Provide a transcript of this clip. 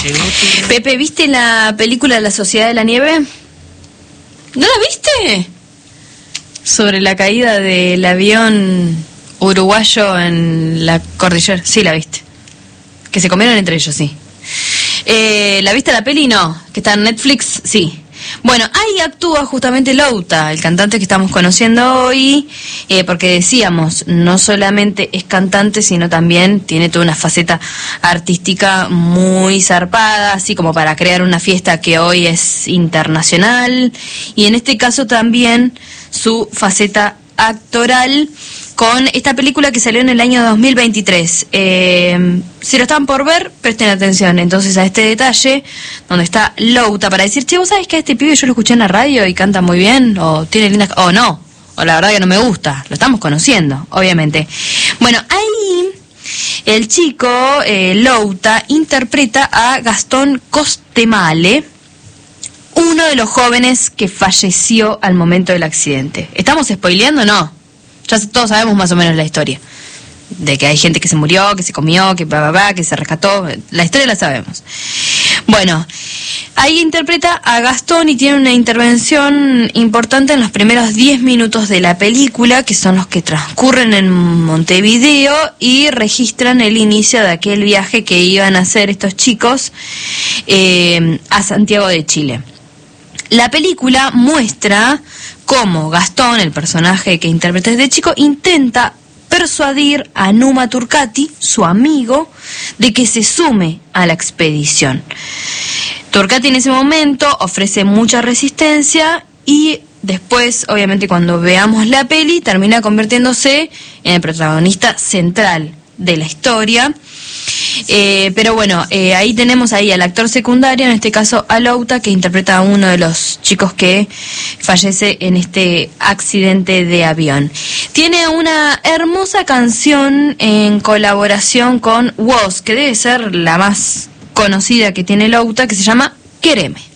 Pepe, ¿viste la película La Sociedad de la Nieve? ¿No la viste? Sobre la caída del avión uruguayo en la cordillera. Sí, la viste. Que se comieron entre ellos, sí. ¿La viste la peli? No. ¿Que está en Netflix? Sí. Bueno, ahí actúa justamente Louta, el cantante que estamos conociendo hoy, porque decíamos, no solamente es cantante, sino también tiene toda una faceta artística muy zarpada, así como para crear una fiesta que hoy es internacional, y en este caso también su faceta actoral, con esta película que salió en el año 2023. Si lo están por ver, presten atención entonces a este detalle, donde está Louta, para decir, che, ¿vos sabés que a este pibe yo lo escuché en la radio y canta muy bien? O tiene lindas... o no, o la verdad que no me gusta. Lo estamos conociendo, obviamente. Bueno, ahí el chico, Louta, interpreta a Gastón Costemale, uno de los jóvenes que falleció al momento del accidente. ¿Estamos spoileando o no? Ya todos sabemos más o menos la historia. De que hay gente que se murió, que se comió, que que se rescató. La historia la sabemos. Bueno, ahí interpreta a Gastón y tiene una intervención importante en los primeros 10 minutos de la película, que son los que transcurren en Montevideo y registran el inicio de aquel viaje que iban a hacer estos chicos a Santiago de Chile. La película muestra cómo Gastón, el personaje que interpreta este chico, intenta persuadir a Numa Turcati, su amigo, de que se sume a la expedición. Turcati en ese momento ofrece mucha resistencia y después, obviamente, cuando veamos la peli, termina convirtiéndose en el protagonista central de la historia. Pero bueno, ahí tenemos ahí al actor secundario, en este caso a Louta, que interpreta a uno de los chicos que fallece en este accidente de avión. Tiene una hermosa canción en colaboración con Woz, que debe ser la más conocida que tiene Louta, que se llama Quereme.